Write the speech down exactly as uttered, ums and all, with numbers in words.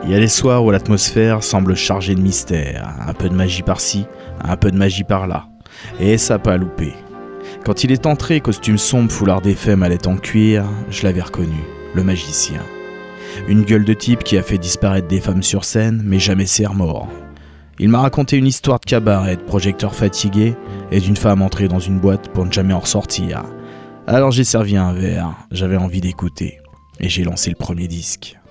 Il y a des soirs où l'atmosphère semble chargée de mystère, un peu de magie par-ci, un peu de magie par-là. Et ça n'a pas loupé. Quand il est entré, costume sombre, foulard défait, mallette en cuir, je l'avais reconnu, le magicien. Une gueule de type qui a fait disparaître des femmes sur scène, mais jamais serre-mort. Il m'a raconté une histoire de cabaret, de projecteurs fatigués et d'une femme entrée dans une boîte pour ne jamais en ressortir. Alors j'ai servi un verre, j'avais envie d'écouter, et j'ai lancé le premier disque.